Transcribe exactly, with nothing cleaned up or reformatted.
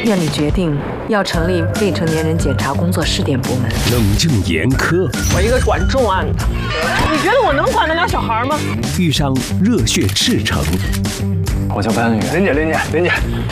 院里决定要成立未成年人检查工作试点部门。 冷静严苛， 我一个管重案的，你觉得我能管得了小孩吗？ 遇上热血赤诚。 我叫白安宇，林姐，林姐，林姐。